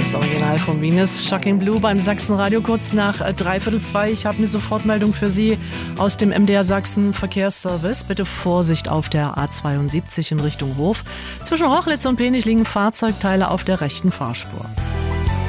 Das Original von Venus, Shocking Blue beim Sachsenradio kurz nach 2:03. Ich habe eine Sofortmeldung für Sie aus dem MDR Sachsen Verkehrsservice. Bitte Vorsicht auf der A72 in Richtung Hof. Zwischen Rochlitz und Penich liegen Fahrzeugteile auf der rechten Fahrspur.